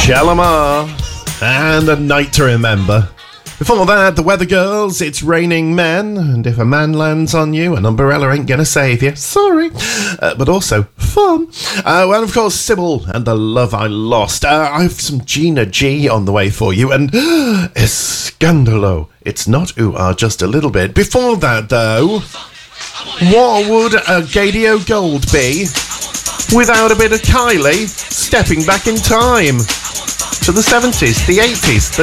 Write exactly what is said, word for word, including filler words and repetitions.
Shalamar and A Night to Remember. Before that, the Weather Girls, It's Raining Men, and if a man lands on you, an umbrella ain't gonna save you. Sorry. Uh, but also, fun. Uh, well, of course, Sybil and The Love I Lost. Uh, I have some Gina G on the way for you, and Escandalo. It's not ooh ah, just a little bit. Before that, though, what would a Gadio Gold be without a bit of Kylie stepping back in time? To the seventies, the eighties, the